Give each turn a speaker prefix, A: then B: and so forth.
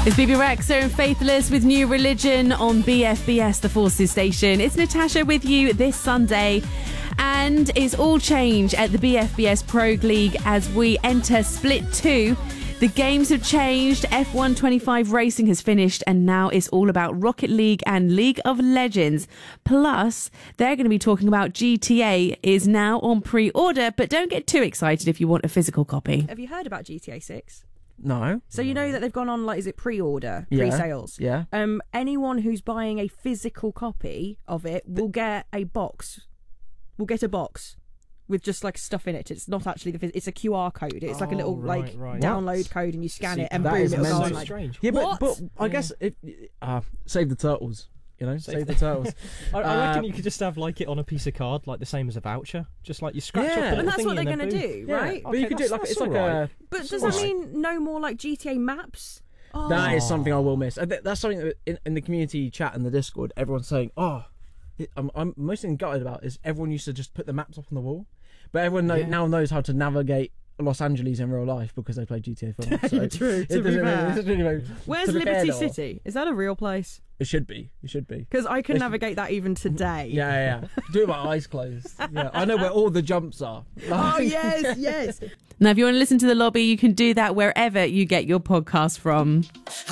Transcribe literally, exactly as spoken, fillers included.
A: It's B B Rexha and Faithless with New Religion on B F B S, the Forces station. It's Natasha with you this Sunday. And it's all change at the B F B S Pro League as we enter Split two. The games have changed, F one twenty-five racing has finished, and now it's all about Rocket League and League of Legends. Plus, they're going to be talking about G T A is now on pre-order, but don't get too excited if you want a physical copy.
B: Have you heard about G T A six?
C: No.
B: So you know that they've gone on, like, is it pre-order,
C: Yeah.
B: pre-sales?
C: Yeah.
B: Um, anyone who's buying a physical copy of it will get a box. Will get a box with just like stuff in it. It's not actually the. Phys- it's a Q R code. It's like a
D: Oh,
B: little
D: right,
B: like
D: right.
B: download
D: What?
B: code, and you scan
D: See,
B: it, and
C: that
B: boom,
C: is
B: it'll go
C: mental.
B: on
D: so
B: like.
D: strange.
C: Yeah, but,
B: What?
C: but I
D: Yeah.
C: guess if, uh, save the turtles. You know, save,
D: Save
C: the turtles.
D: I, I reckon
C: Uh,
D: you could just have like it on a piece of card, like the same as a voucher. Just like you scratch
C: Yeah.
D: off the
B: And
D: little
B: that's what
D: thingy
B: they're
D: and
B: going
D: then
B: to
D: boom.
B: do,
C: Yeah,
B: right?
C: But
D: Okay,
C: you could do it
D: that's-
C: like
D: that's
C: it's like
D: all right.
C: a.
B: But
D: It's
B: does
D: all
B: that
D: right.
B: mean no more like G T A maps? Oh.
C: That is something I will miss. And th- That's something that in, in the community chat and the Discord, everyone's saying, "Oh, it, I'm, I'm mostly gutted about is everyone used to just put the maps up on the wall, but everyone know,
D: Yeah.
C: now knows how to navigate Los Angeles in real life because they played G T A four. So
B: True,
C: it
B: to be
C: doesn't really-
B: fair.
C: it doesn't really-
B: Where's
C: to be fair,
B: Liberty
C: though,
B: City? Is that a real place?
C: It should be. It should be.
B: Because I can
C: It's-
B: navigate that even today.
C: Yeah, yeah. yeah. Do it with my eyes closed. Yeah, I know where all the jumps are.
B: Oh yes, yes.
A: Now, if you want to listen to The Lobby, you can do that wherever you get your podcast from.